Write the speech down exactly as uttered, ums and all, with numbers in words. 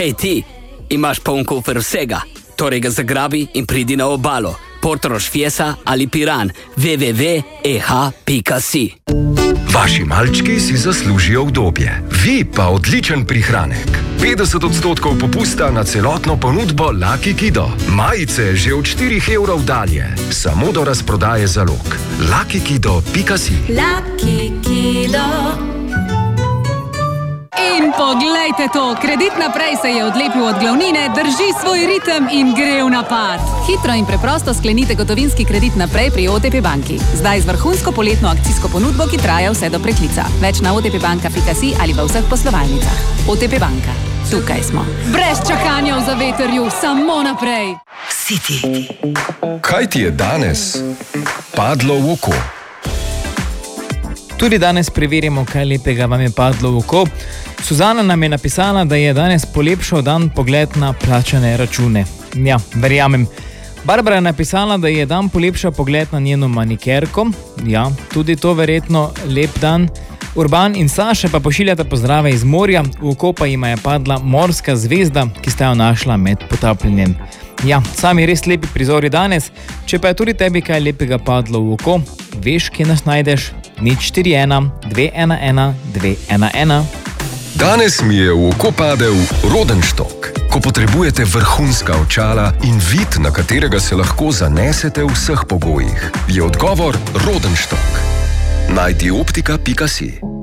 Hej ti, imaš poln kufer vsega, torej ga zagrabi in pridi na obalo. Portorož Fiesa ali Piran, w w w pika e h pika si. Vaši malčki si zaslužijo udobje, vi pa odličen prihranek. petdeset odstotkov popusta na celotno ponudbo Lucky Kido. Majice že od štirih evrov dalje, samo do razprodaje zalog. lucky kido pika si. Lucky Kido. In poglejte to, Kredit Naprej se je odlepil od glavnine, drži svoj ritem in gre v napad. Hitro in preprosto sklenite gotovinski kredit naprej pri O T P banki. Zdaj z vrhunsko poletno akcijsko ponudbo, ki traja vse do preklica. Več na o t p banka pika si ali v vseh poslovalnicah. O T P banka. Tukaj smo. Brez čakanja v zavetrju, samo naprej. City. Kaj ti je danes padlo v oko? Tudi danes preverimo, kaj lepega vam je padlo v oko. Suzana nam je napisala, da je danes polepšal dan pogled na plačane račune. Ja, verjamem. Barbara je napisala, da je dan polepšal pogled na njeno manikerko. Ja, tudi to verjetno lep dan. Urban in Saša pa pošiljata pozdrave iz morja, v oko pa jima je padla morska zvezda, ki sta jo našla med potapljenjem. Ja, sami res lepi prizori danes. Če pa je tudi tebi kaj lepega padlo v oko, veš, kje nas najdeš? nič štiri ena dve ena ena dve ena ena. Danes mi je v oko padel rodenštok. Ko potrebujete vrhunska očala in vid, na katerega se lahko zanesete v vseh pogojih, je odgovor rodenštok. najdi optika pika si.